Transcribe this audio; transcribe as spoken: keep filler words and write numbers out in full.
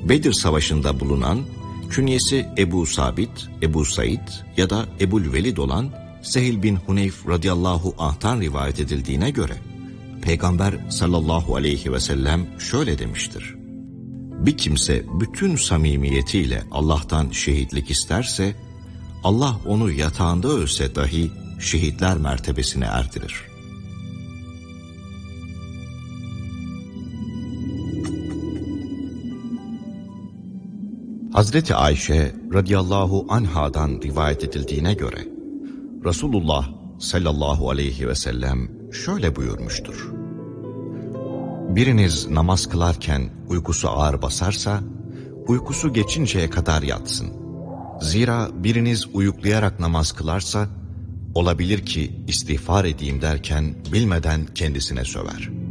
Bedir Savaşı'nda bulunan, künyesi Ebu Sabit, Ebu Said ya da Ebul Velid olan Sehil bin Huneyf radıyallahu anh'tan rivayet edildiğine göre, Peygamber sallallahu aleyhi ve sellem şöyle demiştir: bir kimse bütün samimiyetiyle Allah'tan şehitlik isterse, Allah onu yatağında ölse dahi şehitler mertebesine erdirir. Hazreti Ayşe radıyallahu anhadan rivayet edildiğine göre, Resulullah sallallahu aleyhi ve sellem şöyle buyurmuştur: biriniz namaz kılarken uykusu ağır basarsa, uykusu geçinceye kadar yatsın. Zira biriniz uyuklayarak namaz kılarsa, olabilir ki istiğfar edeyim derken bilmeden kendisine söver.